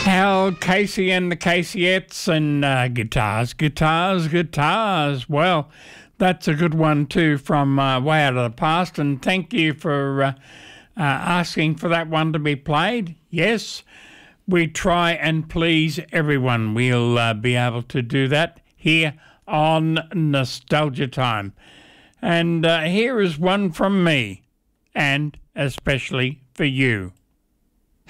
Hal Casey and the Caseyettes and guitars, guitars, guitars. Well, that's a good one too from Way Out of the Past, and thank you for asking for that one to be played. Yes, we try and please everyone. We'll be able to do that here on Nostalgia Time. And here is one from me, and especially for you.